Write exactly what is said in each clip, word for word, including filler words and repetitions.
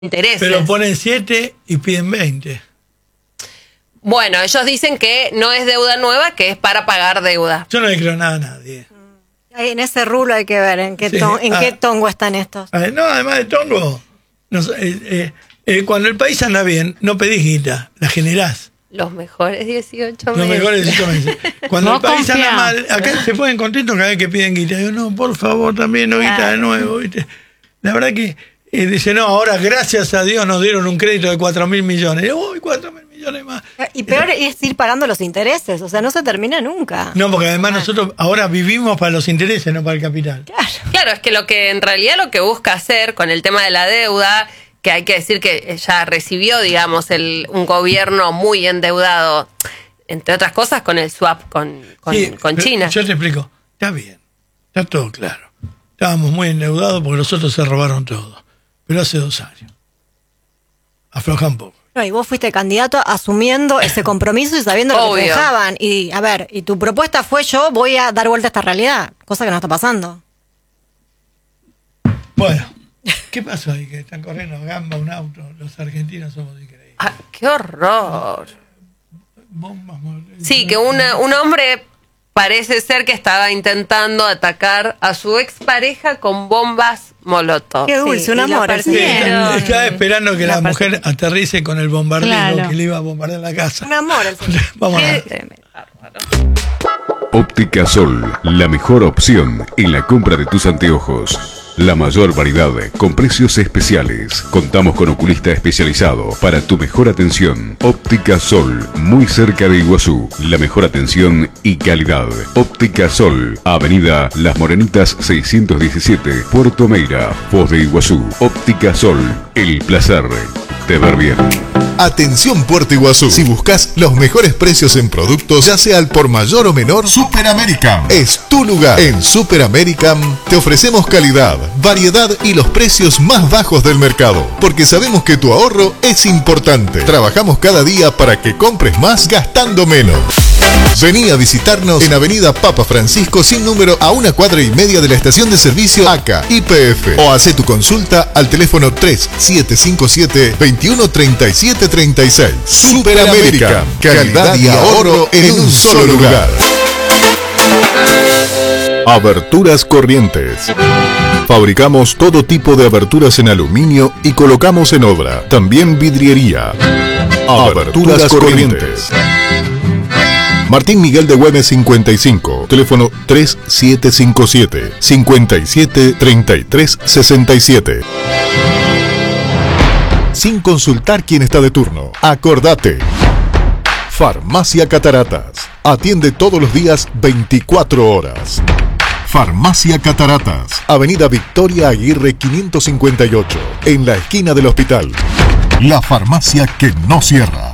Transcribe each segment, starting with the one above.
intereses. Pero ponen siete y piden veinte. Bueno, ellos dicen que no es deuda nueva, que es para pagar deuda. Yo no le creo nada a nadie. En ese rulo hay que ver en qué, Sí. ton, en Ah. qué tongo están estos. A ver, no, además de tongo, no sé, eh, eh, eh, cuando el país anda bien, no pedís guita, la generás. Los mejores dieciocho Los meses. mejores dieciocho meses. Cuando Vos el país anda confiá. mal, acá se ponen contentos cada vez que piden guita. Yo, no, por favor, también no guita de nuevo. ¿viste? La verdad que eh, dice, no, ahora gracias a Dios nos dieron un crédito de cuatro mil millones. Uy, cuatro mil millones más. Y peor es ir pagando los intereses, o sea, no se termina nunca. No, porque además nosotros ahora vivimos para los intereses, no para el capital. Claro. Claro, es que lo que en realidad lo que busca hacer con el tema de la deuda, que hay que decir que ya recibió, digamos, el, un gobierno muy endeudado, entre otras cosas con el swap con, con, Sí, con pero China. Yo te explico, está bien, está todo claro. Estábamos muy endeudados porque los otros se robaron todo. Pero hace dos años. Afloja un poco. No, y vos fuiste candidato asumiendo ese compromiso y sabiendo lo que te Obvio. dejaban. Y, a ver, y tu propuesta fue yo voy a dar vuelta a esta realidad, cosa que no está pasando. Bueno, ¿qué pasó ahí? Que están corriendo gamba un auto. Los argentinos somos increíbles. Ah, ¡qué horror! Bombas, mol- Sí, que una, un hombre parece ser que estaba intentando atacar a su expareja con bombas molotov. Qué dulce, Sí, un y la amor, el Sí, señor. persiguieron. estaba esperando que la, La mujer aterrice con el bombardeo Claro. que le iba a bombardear la casa. Un amor el señor. Vamos a ver. Qué bárbaro. Óptica Sol, la mejor opción en la compra de tus anteojos. La mayor variedad con precios especiales. Contamos con oculista especializado para tu mejor atención. Óptica Sol, muy cerca de Iguazú. La mejor atención y calidad. Óptica Sol, Avenida Las Morenitas seiscientos diecisiete, Puerto Meira, Foz de Iguazú. Óptica Sol, el placer de ver bien. Atención Puerto Iguazú. Si buscas los mejores precios en productos, ya sea al por mayor o menor, Super American es tu lugar. En Super American te ofrecemos calidad, variedad y los precios más bajos del mercado, porque sabemos que tu ahorro es importante. Trabajamos cada día para que compres más gastando menos. Vení a visitarnos en Avenida Papa Francisco sin número a una cuadra y media de la estación de servicio A C A Y P F o hace tu consulta al teléfono tres siete cinco siete, veintiuno treinta y siete treinta y seis. Super América, calidad y ahorro en un solo lugar. Aberturas Corrientes. Fabricamos todo tipo de aberturas en aluminio y colocamos en obra. También vidriería. Aberturas Corrientes. Martín Miguel de Güemes cincuenta y cinco, teléfono tres siete cinco siete, cincuenta y siete, treinta y tres sesenta y siete. Sin consultar quién está de turno, acordate. Farmacia Cataratas. Atiende todos los días veinticuatro horas. Farmacia Cataratas. Avenida Victoria Aguirre quinientos cincuenta y ocho, en la esquina del hospital. La farmacia que no cierra.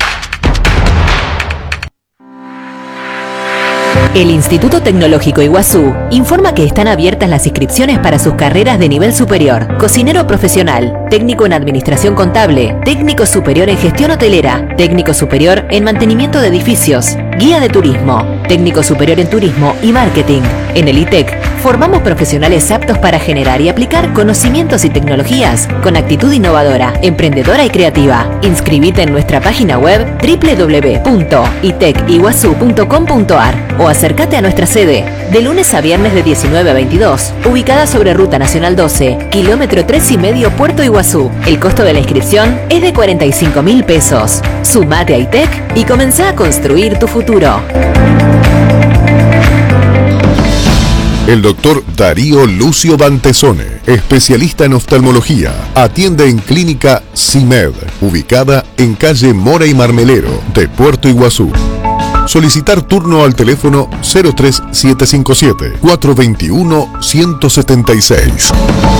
El Instituto Tecnológico Iguazú informa que están abiertas las inscripciones para sus carreras de nivel superior: cocinero profesional, técnico en administración contable, técnico superior en gestión hotelera, técnico superior en mantenimiento de edificios, guía de turismo, técnico superior en turismo y marketing. En el I T E C formamos profesionales aptos para generar y aplicar conocimientos y tecnologías con actitud innovadora, emprendedora y creativa. Inscribite en nuestra página web doble u doble u doble u punto i t e c iguazú punto com punto a r o acércate a nuestra sede de lunes a viernes de diecinueve a veintidós, ubicada sobre Ruta Nacional doce, kilómetro tres y medio, Puerto Iguazú. El costo de la inscripción es de cuarenta y cinco mil pesos. Sumate a I T E C y comenzá a construir tu futuro. El doctor Darío Lucio Bantesone, especialista en oftalmología, atiende en Clínica CIMED, ubicada en calle Mora y Marmelero de Puerto Iguazú. Solicitar turno al teléfono cero tres siete cinco siete, cuatro dos uno, uno siete seis.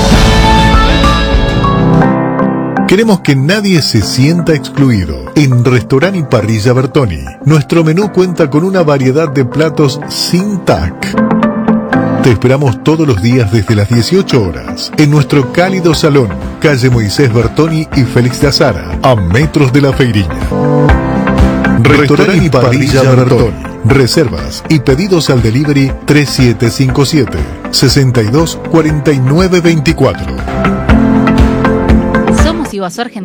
Queremos que nadie se sienta excluido. En Restaurant y Parrilla Bertoni, nuestro menú cuenta con una variedad de platos sin T A C. Te esperamos todos los días desde las dieciocho horas en nuestro cálido salón, calle Moisés Bertoni y Félix de Azara, a metros de la Feiriña. Restaurant y Parrilla Bertoni. Reservas y pedidos al delivery tres siete cinco siete, sesenta y dos, cuarenta y nueve veinticuatro. Somos Iguazú Argentina.